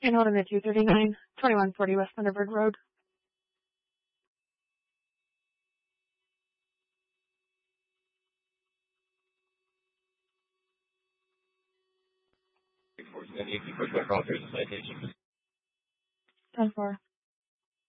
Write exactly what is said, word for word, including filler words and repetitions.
And on the two thirty-nine, twenty-one forty West Thunderbird Road. ten four.